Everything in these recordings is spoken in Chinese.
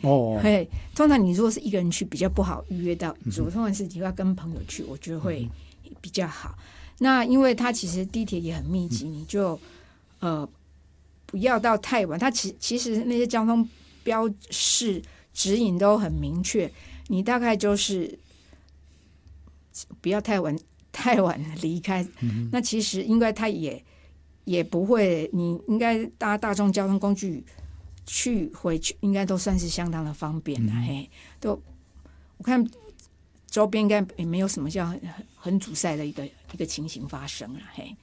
嘿，通常你如果是一个人去比较不好预约到通常是你要跟朋友去，我觉得会比较好。那因为它其实地铁也很密集，你就不要到太晚。它其实那些交通标示指引都很明确，你大概就是不要太晚离开。那其实应该它也不会，你应该搭大众交通工具回去应该都算是相当的方便的。嘿，都我看周边应该也没有什么叫很阻塞的一个情形发生了。嘿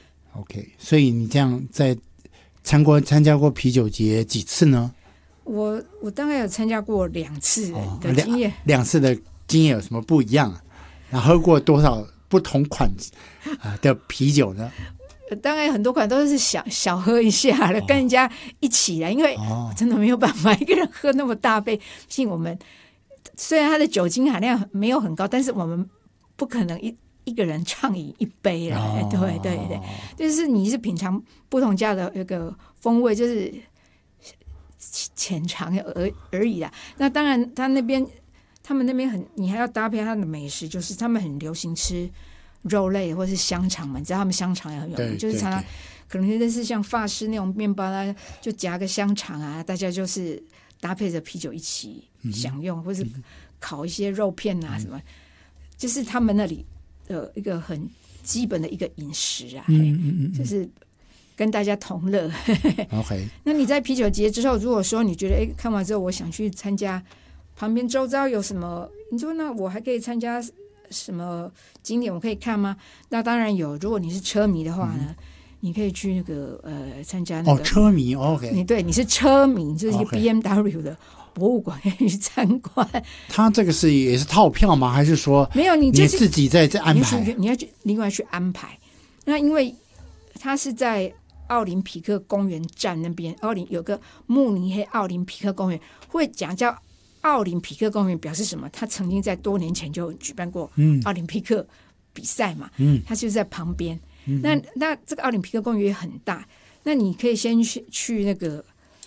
，OK， 所以你这样在参加过啤酒节几次呢？我大概有参加过2次的经验。 2次的经验有什么不一样啊？然后喝过多少不同款的啤酒呢？ 大概很多款都是小喝一下了，跟人家一起来，因为我真的没有办法一个人喝那么大杯。毕竟我们虽然它的酒精含量没有很高，但是我们不可能一个人畅饮一杯了。对，就是你是品尝不同家的那个风味，就是浅尝而已啦。那当然他们那边你还要搭配他的美食，就是他们很流行吃肉类或是香肠嘛，你知道他们香肠也很有名，就是常常可能就是像法式那种面包啦，就夹个香肠啊，大家就是搭配着啤酒一起享用，或是烤一些肉片啊什么，就是他们那里的一个很基本的一个饮食啊，就是跟大家同乐。 OK， 那你在啤酒节之后，如果说你觉得看完之后我想去参加旁边周遭有什么，你说那我还可以参加什么景点我可以看吗？那当然有，如果你是车迷的话呢，你可以去那个参加那个车迷 OK， 你是车迷，就是一个 BMW 的博物馆可以去参观。 他这个也是套票吗？还是说没有？你自己在安排？ 你要另外去安排。那因为它是在奥林匹克公园站那边，有个慕尼黑奥林匹克公园，会讲叫奥林匹克公园表示什么？他曾经在多年前就举办过奥林匹克比赛嘛，他就在旁边。那这个奥林匹克公园也很大，那你可以先去那个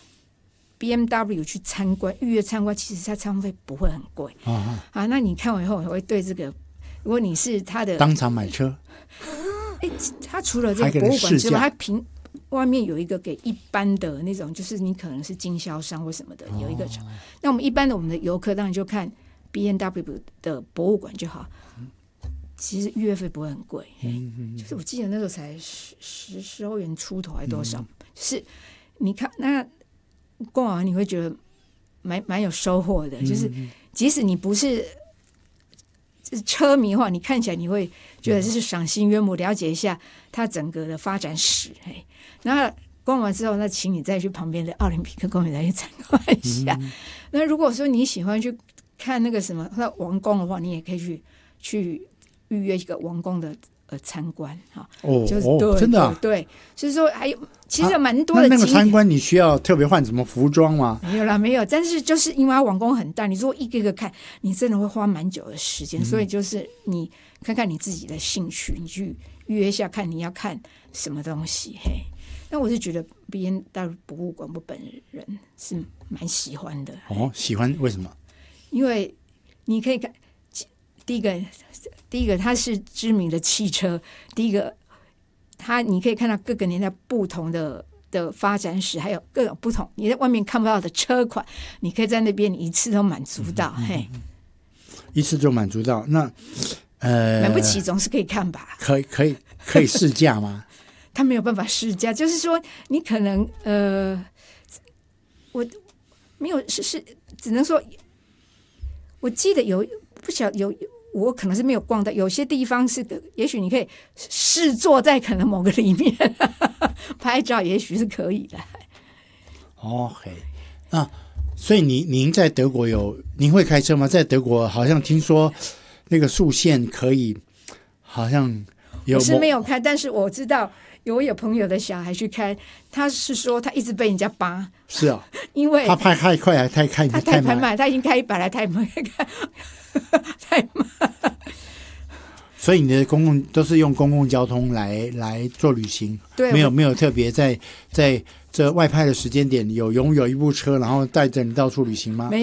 BMW 去参观，预约参观，其实它参观费不会很贵啊。那你看完以后，我会对这个，如果你是他的当场买车， 他除了这个博物馆之外，他外面有一个给一般的那种，就是你可能是经销商或什么的，有一个场。那我们的游客当然就看 BMW 的博物馆就好。其实预约费不会很贵，就是我记得那时候才10欧元出头还多少。就是你看那逛完你会觉得蛮有收获的，就是即使你不是车迷的话，你看起来你会觉得这是赏心悦目，了解一下它整个的发展史。那逛完之后，那请你再去旁边的奥林匹克公园再去参观一下。那如果说你喜欢去看那个什么王宫的话，你也可以去预约一个王宫的参观哈。就是对真的对，就是说还有其实有蛮多的。 那个参观你需要特别换什么服装吗？ 没有，但是就是因为它王宫很大，你如果一个一个看，你真的会花蛮久的时间。所以就是你看看你自己的兴趣，你去预约一下，看你要看什么东西。那我是觉得 BMW 博物馆我本人是蛮喜欢的。 喜欢为什么？ 因为你可以看，第一个它是知名的汽车，第一个你可以看到各个年代不同的发展史，还有各种不同你在外面看不到的车款，你可以在那边一次都满足到。 一次就满足到。那买不起总是可以看吧？ 可以试驾吗？ 他没有办法试驾，就是说你可能我没有只能说，我记得不晓得我可能是没有逛到，有些地方是也许你可以试坐在可能某个里面拍照，也许是可以的。 OK， 所以您在德国您会开车吗？在德国好像听说那个速限可以，好像有。 我是没有开，但是我知道我有朋友的小孩去开，他是说他一直被人家扒。 是啊， 因为他拍太快还太慢，他已经开100了，太慢。 所以你的都是用公共交通来做旅行， 对， 没有特别在这外派的时间点有拥有一部车，然后带着你到处旅行吗？